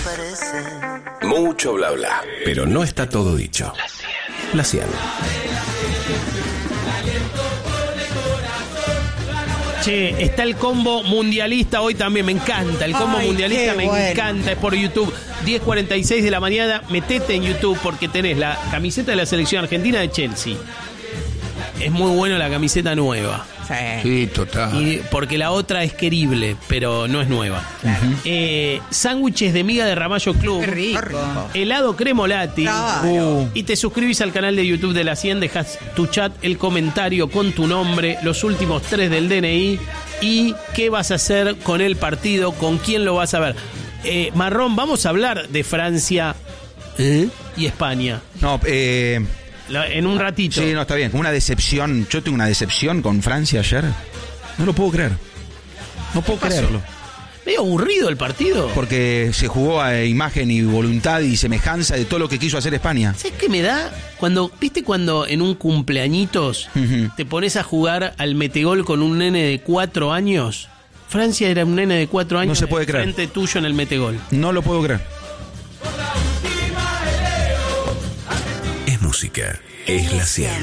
Mucho bla bla, pero no está todo dicho. La 100. Che, está el combo mundialista hoy también, me encanta. El combo mundialista me encanta, es por YouTube. 10:46 de la mañana, metete en YouTube porque tenés la camiseta de la selección argentina de Chelsea. Es muy bueno la camiseta nueva. Sí, total. Y porque la otra es querible, pero no es nueva. Claro. Sándwiches de miga de Ramallo Club. Qué rico. Helado Cremolati. Claro. Y te suscribís al canal de YouTube de La 100, dejás tu chat, el comentario con tu nombre, los últimos 3 del DNI y qué vas a hacer con el partido, con quién lo vas a ver. Marrón, vamos a hablar de Francia y España. No, en un ratito. Sí, no, está bien. Una decepción. Yo tengo una decepción con Francia ayer. No lo puedo creer. No puedo creerlo. Medio aburrido el partido. Porque se jugó a imagen y voluntad y semejanza de todo lo que quiso hacer España. ¿Sabes qué me da? ¿Viste cuando en un cumpleañitos te pones a jugar al metegol con un nene de 4 años? Francia era un nene de 4 años. No se puede creer. Frente tuyo en el metegol. No lo puedo creer. Es música, es La 100.